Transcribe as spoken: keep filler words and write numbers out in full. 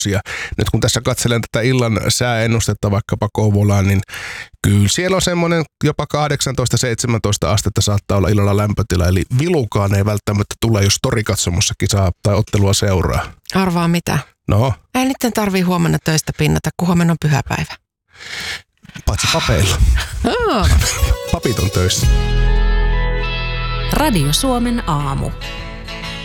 Ja nyt kun tässä katselen tätä illan sääennustetta vaikkapa Kouvolaan, niin kyllä siellä on semmoinen jopa kahdeksantoista seitsemäntoista astetta saattaa olla illalla lämpötila. Eli vilukaan ei välttämättä tule, jos torikatsomossa kisaa tai ottelua seuraa. Arvaa mitä? No? Ei nyt tarvii huomenna töistä pinnata, kun huomenna on pyhäpäivä. Paitsi papeilla. Papit on töissä. Radio Suomen aamu.